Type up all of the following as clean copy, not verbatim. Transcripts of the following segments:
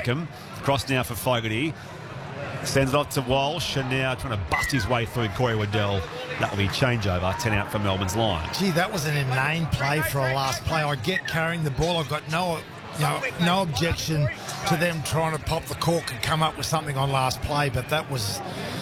Wakeham. Cross now for Fogarty. Sends it off to Walsh, and now trying to bust his way through Corey Waddell. That will be changeover, 10 out for Melbourne's line. Gee, that was an inane play for a last play. I get carrying the ball. I've got no objection to them trying to pop the cork and come up with something on last play, but that was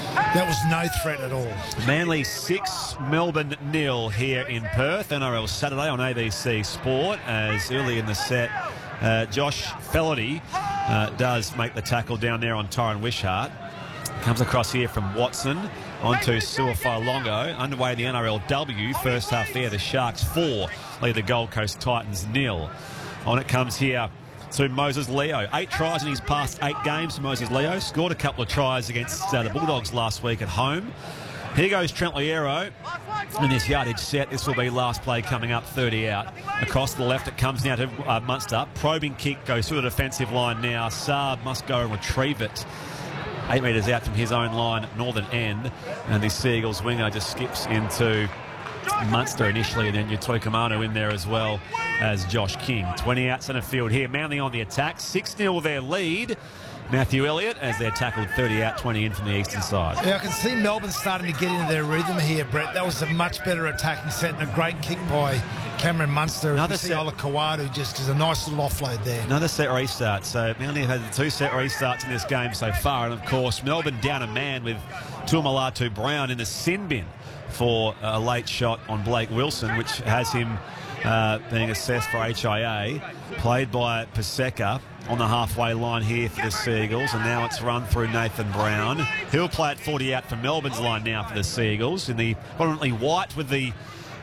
no threat at all. Manly 6, Melbourne 0 here in Perth. NRL Saturday on ABC Sport, as early in the set, Josh Fellerty does make the tackle down there on Tyron Wishart. Comes across here from Watson onto Suafailongo. Underway the NRLW. First half there, the Sharks 4 lead the Gold Coast Titans 0. On it comes here to Moses Leo. 8 tries in his past 8 games. Moses Leo scored a couple of tries against the Bulldogs last week at home. Here goes Trent Loiero in this yardage set. This will be last play coming up, 30 out. Across the left it comes now to Munster. Probing kick goes through the defensive line now. Saab must go and retrieve it. 8 metres out from his own line, northern end. And the Seagulls winger just skips into Munster initially, and then Utoikamanu in there as well as Josh King. 20 out centre field here. Manly on the attack. 6-0 their lead. Matthew Elliott as they're tackled 30 out, 20 in from the eastern side. Yeah, I can see Melbourne starting to get into their rhythm here, Brett. That was a much better attacking set and a great kick by Cameron Munster. Another set. Ola Kawadu just as a nice little offload there. Another set restart. So Manly have had the 2 set restarts in this game so far. And of course, Melbourne down a man with Tuamalatu Brown in the sin bin for a late shot on Blake Wilson, which has him being assessed for HIA. Played by Paseka on the halfway line here for the Seagulls, and now it's run through Nathan Brown. He'll play at 40 out for Melbourne's line now for the Seagulls in the prominently white with the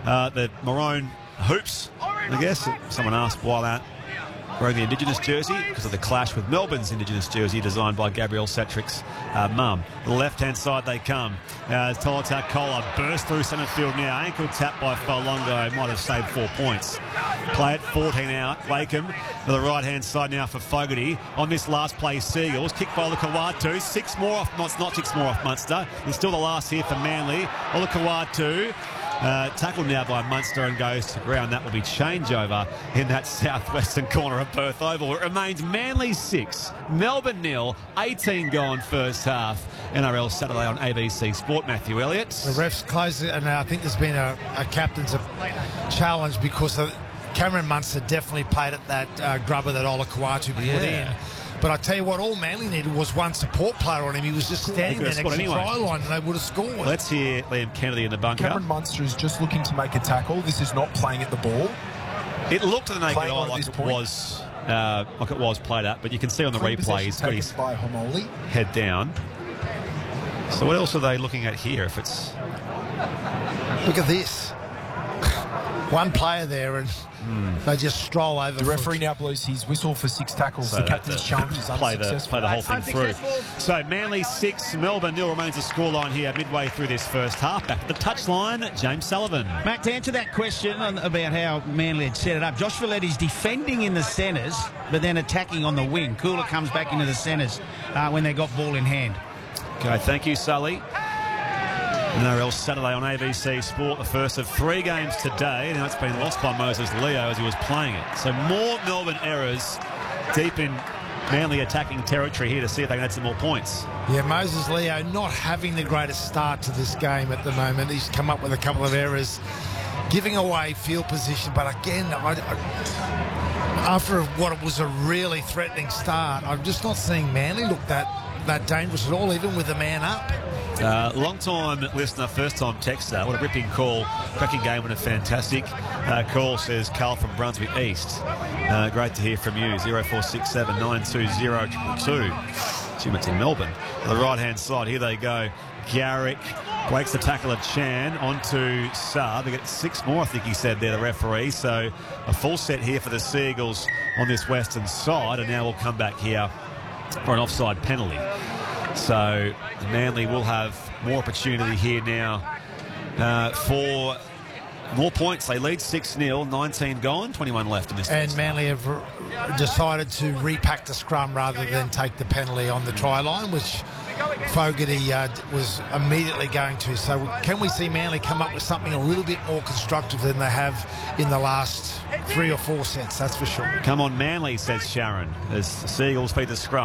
maroon hoops. I guess someone asked why that wearing the Indigenous jersey, because of the clash with Melbourne's Indigenous jersey designed by Gabrielle Satrick's mum. The left-hand side they come. Tolata Kola bursts through centre field now. Ankle tap by Failongo. Might have saved 4 points. Play it 14 out. Wakeham to the right-hand side now for Fogarty. On this last play, Seagulls. Kick by Olakawatu. 6 more off. No, it's not 6 more off Munster. It's still the last here for Manly. Olakawatu. Tackled now by Munster and goes to ground. That will be changeover in that southwestern corner of Perth Oval. It remains Manly 6, Melbourne 0, 18 gone first half. NRL Saturday on ABC Sport. Matthew Elliott. The refs closed it, and I think there's been a captain's challenge because Cameron Munster definitely played at that grubber that Ola Kawatu put in. But I tell you what, all Manly needed was one support player on him. He was just standing there next to the try line, and they would have scored. Let's hear Liam Kennedy in the bunker. Cameron Munster is just looking to make a tackle. This is not playing at the ball. It looked to the naked eye like it was played at, but you can see on the replay he's got his head down. So what else are they looking at here? If it's look at this, one player there, and they just stroll over. The referee now blows his whistle for 6 tackles. So the captain's challenge is unsuccessful. Play the whole thing through. So Manly 6, Melbourne 0 remains the scoreline here midway through this first half. Back at the touchline, James Sullivan. Matt, to answer that question about how Manly had set it up, Josh Valletti's defending in the centres, but then attacking on the wing. Cooler comes back into the centres when they got ball in hand. Okay, thank you, Sully. NRL Saturday on ABC Sport, the first of 3 games today. Now it's been lost by Moses Leo as he was playing it. So more Melbourne errors deep in Manly attacking territory here to see if they can add some more points. Yeah, Moses Leo not having the greatest start to this game at the moment. He's come up with a couple of errors, giving away field position. But again, after what was a really threatening start, I'm just not seeing Manly look that dangerous at all, even with the man up. Long-time listener, first-time texter. What a ripping call. Cracking game and a fantastic call, says Carl from Brunswick East. Great to hear from you. 0467 920 222. Assume it's in Melbourne. On the right-hand side, here they go. Garrick breaks the tackle of Chan onto Saab. They get 6 more, I think he said there, the referee. So a full set here for the Seagulls on this western side. And now we'll come back here for an offside penalty. So Manly will have more opportunity here now for more points. They lead 6-0, 19 gone, 21 left in this. And Manly have decided to repack the scrum rather than take the penalty on the try line, which Fogarty was immediately going to. So can we see Manly come up with something a little bit more constructive than they have in the last 3 or 4 sets? That's for sure. Come on, Manly, says Sharon, as the Seagulls beat the scrum.